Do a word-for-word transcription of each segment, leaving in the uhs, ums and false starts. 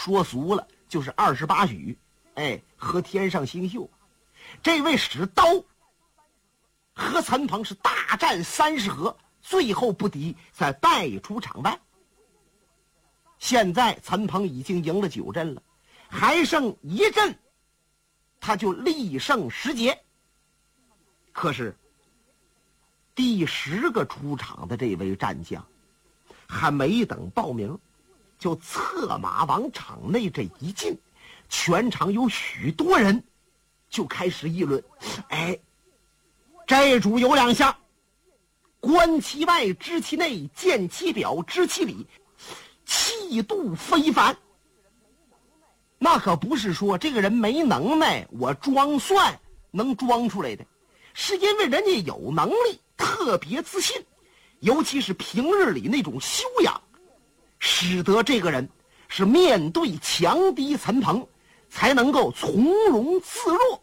说俗了就是二十八许，哎，和天上星宿。这位使刀和陈鹏是大战三十合，最后不敌，才败出场外。现在陈鹏已经赢了九阵了，还剩一阵，他就力胜十节。可是第十个出场的这位战将，还没等报名，就策马往场内这一进，全场有许多人就开始议论：哎，这主有两项，观其外，知其内，见其表，知其里，气度非凡。那可不是说这个人没能耐，我装蒜能装出来的，是因为人家有能力，特别自信，尤其是平日里那种修养，使得这个人是面对强敌陈鹏才能够从容自若。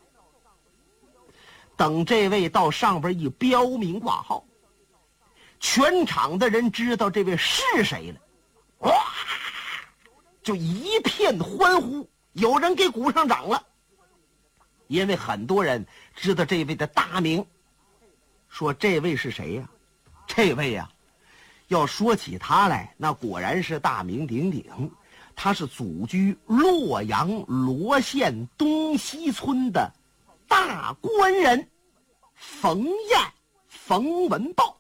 等这位到上边一标明挂号，全场的人知道这位是谁了，哇，就一片欢呼，有人给鼓上掌了。因为很多人知道这位的大名，说这位是谁呀？这位呀，要说起他来，那果然是大名鼎鼎。他是祖居洛阳罗县东西村的大官人冯彦，冯文豹。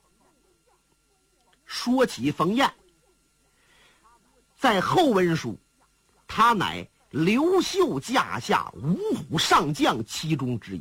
说起冯彦，在后文书，他乃刘秀驾下五虎上将其中之一。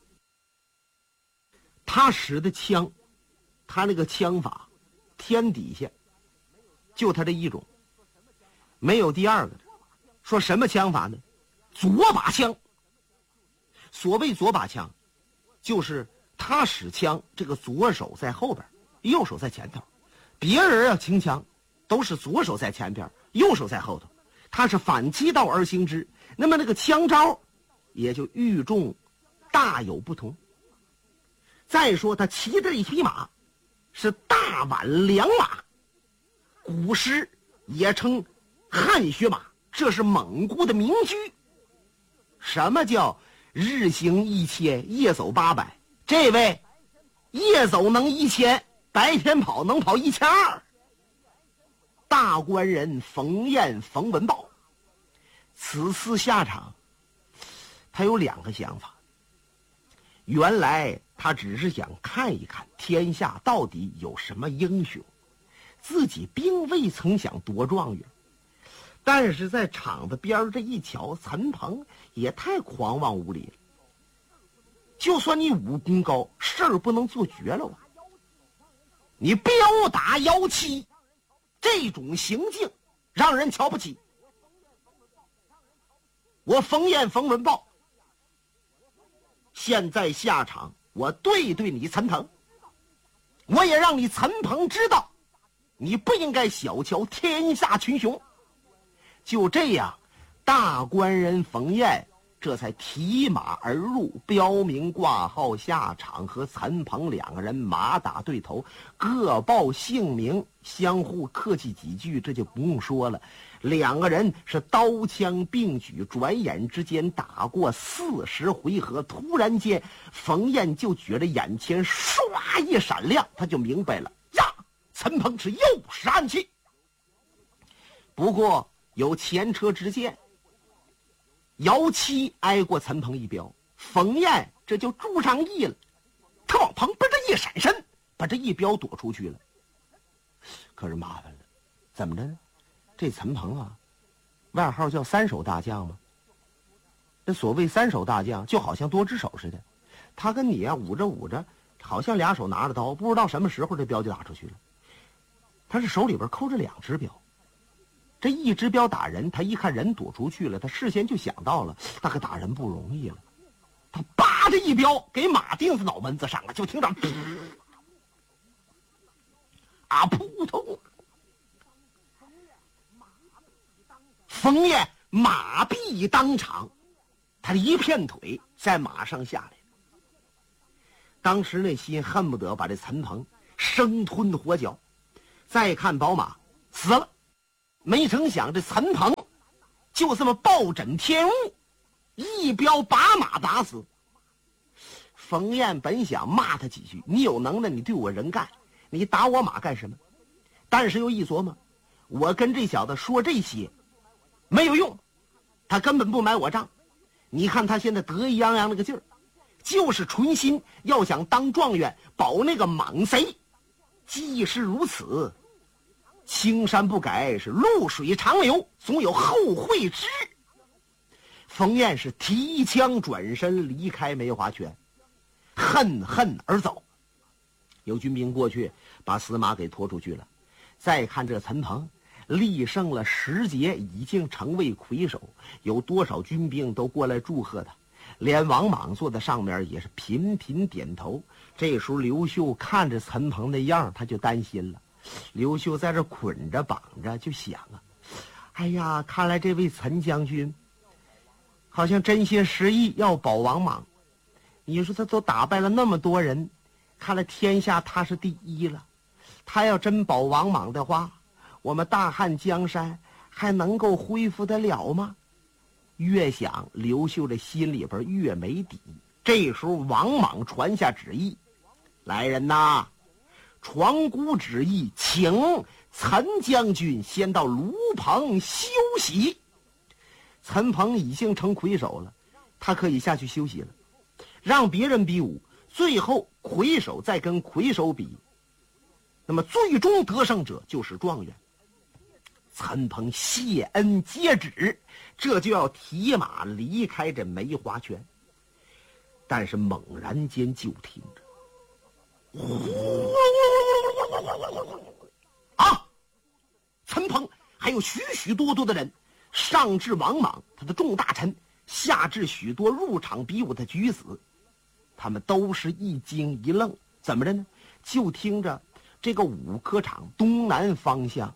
他使的枪，他那个枪法，天底下就他这一种，没有第二个的。说什么枪法呢？左把枪。所谓左把枪，就是他使枪，这个左手在后边，右手在前头。别人啊清枪都是左手在前边，右手在后头，他是反其道而行之，那么那个枪招也就与众大有不同。再说他骑着一匹马，是大宛良马，古时也称汗血马，这是蒙古的名驹。什么叫日行一千，夜走八百？这位夜走能一千，白天跑能跑一千二。大官人冯彦，冯文豹此次下场，他有两个想法。原来他只是想看一看天下到底有什么英雄，自己并未曾想夺状元。但是在场子边这一瞧，陈鹏也太狂妄无礼了。就算你武功高，事儿不能做绝了啊！你标打幺七，这种行径让人瞧不起。我冯彦，冯文豹现在下场，我对对你陈鹏，我也让你陈鹏知道，你不应该小瞧天下群雄。就这样，大官人冯彦这才提马而入，标明挂号下场，和陈鹏两个人马打对头，各报姓名，相互客气几句，这就不用说了。两个人是刀枪并举，转眼之间打过四十回合，突然间冯彦就觉得眼前唰一闪亮，他就明白了呀，陈鹏是又是暗器。不过有前车之鉴，姚七挨过陈鹏一镖，冯彦这就注上意了，他往旁边这一闪身，把这一镖躲出去了。可是麻烦了，怎么着呢？这陈鹏啊，外号叫三手大将嘛。这所谓三手大将，就好像多只手似的，他跟你啊捂着捂着，好像俩手拿着刀，不知道什么时候这镖就打出去了。他是手里边扣着两只镖，这一只镖打人，他一看人躲出去了，他事先就想到了，他可打人不容易了。他叭这一镖给马钉子脑门子上了，就听着啊扑通，冯彦马毙当场，他的一片腿在马上下来。当时那心恨不得把这陈鹏生吞活嚼。再看宝马死了，没成想这陈鹏就这么暴枕天物，一彪把马打死。冯彦本想骂他几句，你有能耐你对我人干，你打我马干什么？但是又一琢磨，我跟这小子说这些没有用，他根本不买我账。你看他现在得意洋洋那个劲儿，就是存心要想当状元保那个莽贼。既是如此，青山不改是露水长流，总有后会之日。冯彦是提枪转身离开梅花泉，恨恨而走。有军兵过去把司马给拖出去了。再看这陈鹏力胜了十节，已经成为魁首，有多少军兵都过来祝贺他，连王莽坐在上面也是频频点头。这时候刘秀看着陈鹏的样，他就担心了。刘秀在这捆着绑着，就想啊，哎呀，看来这位陈将军好像真心实意要保王莽。你说他都打败了那么多人，看来天下他是第一了。他要真保王莽的话，我们大汉江山还能够恢复得了吗？越想刘秀的心里边越没底。这时候王莽传下旨意，来人呐，传孤旨意，请陈将军先到卢棚休息。陈鹏已经成魁首了，他可以下去休息了，让别人比武，最后魁首再跟魁首比，那么最终得胜者就是状元。陈鹏谢恩接旨，这就要提马离开这梅花泉。但是猛然间就听着啊，陈鹏还有许许多多的人，上至王莽他的众大臣，下至许多入场比武的举子，他们都是一惊一愣。怎么着呢？就听着这个武科场东南方向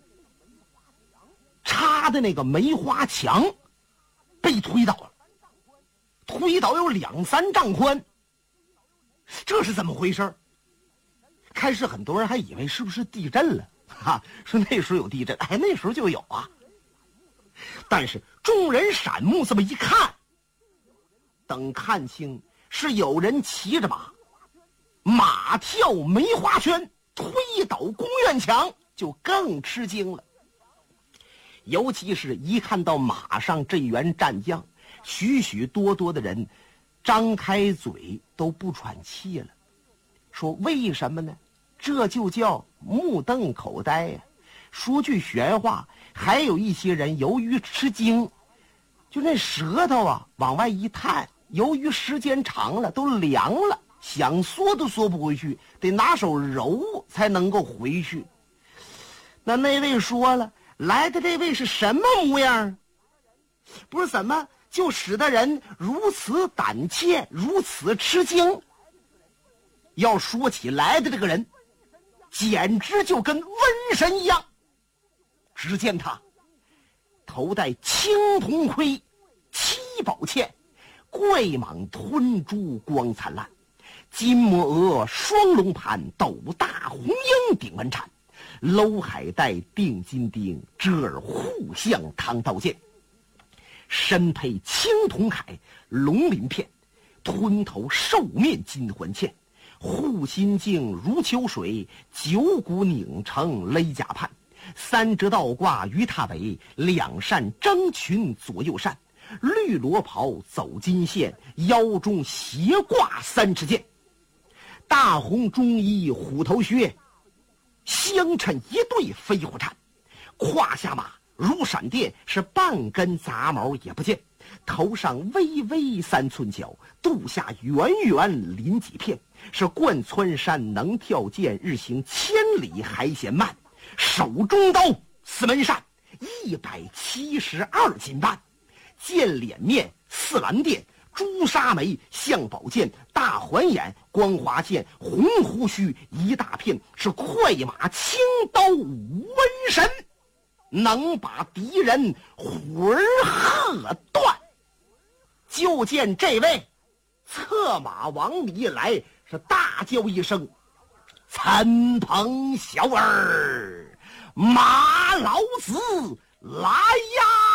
插的那个梅花墙被推倒了，推倒有两三丈宽。这是怎么回事？开始很多人还以为是不是地震了，哈，说那时候有地震，哎，那时候就有啊。但是众人闪目这么一看，等看清是有人骑着马，马跳梅花圈，推倒宫院墙，就更吃惊了。尤其是一看到马上这员战将，许许多多的人张开嘴都不喘气了。说为什么呢？这就叫目瞪口呆呀、啊。说句玄话，还有一些人由于吃惊，就那舌头啊往外一探，由于时间长了都凉了，想缩都缩不回去，得拿手揉才能够回去。那那位说了，来的这位是什么模样？不是怎么就使得人如此胆怯，如此吃惊？要说起来的这个人，简直就跟瘟神一样。只见他头戴青铜盔，七宝剑，怪蟒吞珠光灿烂，金摩额双龙盘，斗大红缨顶文铲，搂海带定金钉，遮耳护项唐刀剑，身佩青铜铠，龙鳞片，吞头兽面金环嵌，护心镜如秋水，九股拧成勒甲畔，三折倒挂于踏尾，两扇征裙左右扇，绿罗袍走金线，腰中斜挂三尺剑，大红中衣虎头靴，相衬一对飞虎颤，胯下马如闪电，是半根杂毛也不见，头上微微三寸角，肚下圆圆鳞几片，是贯穿山能跳涧，日行千里还嫌慢，手中刀四门扇，一百七十二斤半，剑脸面似蓝靛，朱砂眉象宝剑，大环眼光华剑，红胡须一大片，是快马青刀无纹身，能把敌人魂儿喝断。就见这位策马往里来，是大叫一声：“参鹏小儿，马老子来呀！”